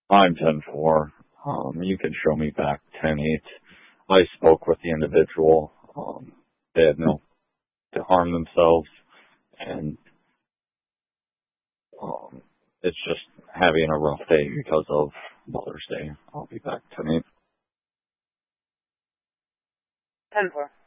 I'm 10-4. You can show me back 10-8. I spoke with the individual. They had no to harm themselves, and it's just having a rough day because of Mother's Day. I'll be back 10-8. 10-4.